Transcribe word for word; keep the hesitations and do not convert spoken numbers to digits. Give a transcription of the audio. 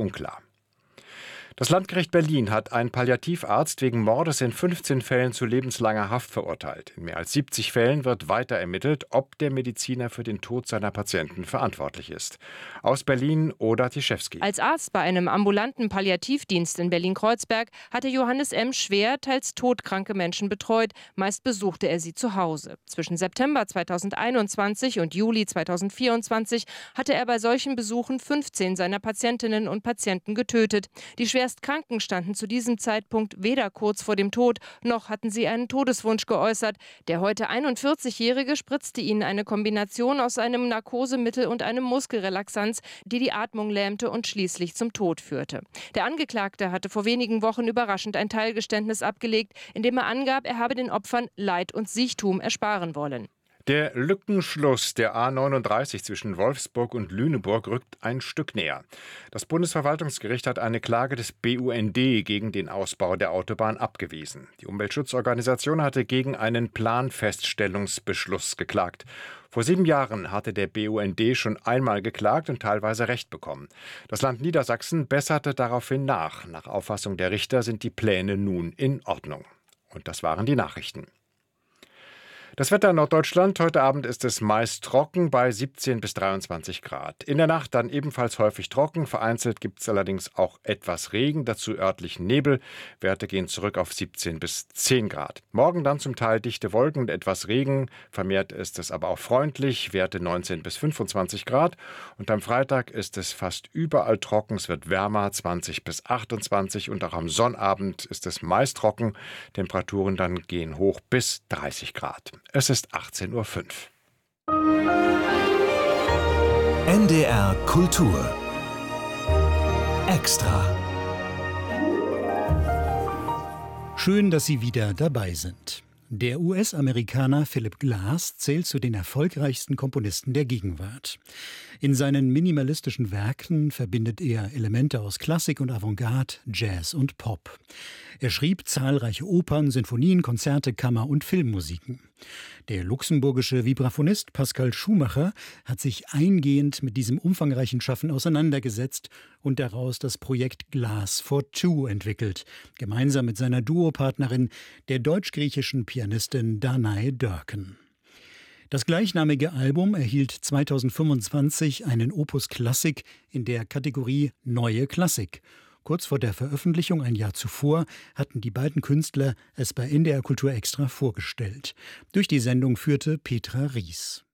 unklar. Das Landgericht Berlin hat einen Palliativarzt wegen Mordes in fünfzehn Fällen zu lebenslanger Haft verurteilt. In mehr als siebzig Fällen wird weiter ermittelt, ob der Mediziner für den Tod seiner Patienten verantwortlich ist. Aus Berlin, Oda Tischewski. Als Arzt bei einem ambulanten Palliativdienst in Berlin-Kreuzberg hatte Johannes M. schwer, teils todkranke Menschen betreut. Meist besuchte er sie zu Hause. Zwischen September zweitausendeinundzwanzig und Juli zweitausendvierundzwanzig hatte er bei solchen Besuchen fünfzehn seiner Patientinnen und Patienten getötet. Die Schwerstkranken standen zu diesem Zeitpunkt weder kurz vor dem Tod, noch hatten sie einen Todeswunsch geäußert. Der heute einundvierzigjährige spritzte ihnen eine Kombination aus einem Narkosemittel und einem Muskelrelaxanz, die die Atmung lähmte und schließlich zum Tod führte. Der Angeklagte hatte vor wenigen Wochen überraschend ein Teilgeständnis abgelegt, in dem er angab, er habe den Opfern Leid und Siechtum ersparen wollen. Der Lückenschluss der A neununddreißig zwischen Wolfsburg und Lüneburg rückt ein Stück näher. Das Bundesverwaltungsgericht hat eine Klage des B U N D gegen den Ausbau der Autobahn abgewiesen. Die Umweltschutzorganisation hatte gegen einen Planfeststellungsbeschluss geklagt. Vor sieben Jahren hatte der B U N D schon einmal geklagt und teilweise Recht bekommen. Das Land Niedersachsen besserte daraufhin nach. Nach Auffassung der Richter sind die Pläne nun in Ordnung. Und das waren die Nachrichten. Das Wetter in Norddeutschland. Heute Abend ist es meist trocken bei siebzehn bis dreiundzwanzig Grad. In der Nacht dann ebenfalls häufig trocken. Vereinzelt gibt es allerdings auch etwas Regen, dazu örtlich Nebel. Werte gehen zurück auf siebzehn bis zehn Grad. Morgen dann zum Teil dichte Wolken und etwas Regen. Vermehrt ist es aber auch freundlich. Werte neunzehn bis fünfundzwanzig Grad. Und am Freitag ist es fast überall trocken. Es wird wärmer, zwanzig bis achtundzwanzig. Und auch am Sonnabend ist es meist trocken. Temperaturen dann gehen hoch bis dreißig Grad. Es ist achtzehn Uhr fünf. N D R Kultur Extra. Schön, dass Sie wieder dabei sind. Der U S-Amerikaner Philip Glass zählt zu den erfolgreichsten Komponisten der Gegenwart. In seinen minimalistischen Werken verbindet er Elemente aus Klassik und Avantgarde, Jazz und Pop. Er schrieb zahlreiche Opern, Sinfonien, Konzerte, Kammer- und Filmmusiken. Der luxemburgische Vibraphonist Pascal Schumacher hat sich eingehend mit diesem umfangreichen Schaffen auseinandergesetzt und daraus das Projekt Glass for Two entwickelt, gemeinsam mit seiner Duopartnerin, der deutsch-griechischen Pianistin Danae Dörken. Das gleichnamige Album erhielt zweitausendfünfundzwanzig einen Opus Klassik in der Kategorie Neue Klassik. Kurz vor der Veröffentlichung ein Jahr zuvor hatten die beiden Künstler es bei N D R Kultur Extra vorgestellt. Durch die Sendung führte Petra Ries.